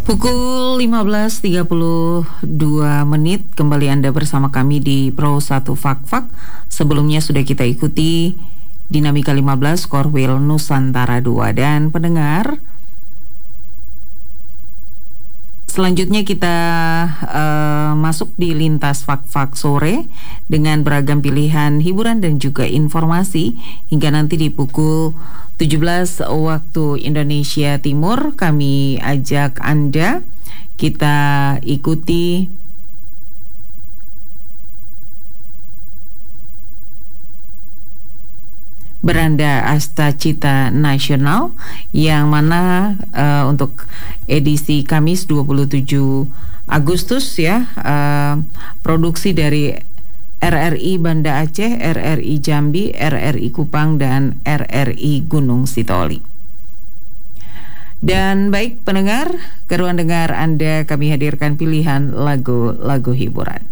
Pukul 15.32 kembali Anda bersama kami di Pro 1 Fak-Fak. Sebelumnya sudah kita ikuti Dinamika 15 Korwil Nusantara 2 dan pendengar. Selanjutnya kita masuk di lintas Fak-Fak sore dengan beragam pilihan hiburan dan juga informasi hingga nanti di pukul 17 waktu Indonesia Timur. Kami ajak Anda kita ikuti Beranda Astacita Nasional yang mana untuk edisi Kamis 27 Agustus ya, produksi dari RRI Banda Aceh, RRI Jambi, RRI Kupang dan RRI Gunung Sitoli. Dan baik pendengar, ke ruang dengar Anda kami hadirkan pilihan lagu-lagu hiburan.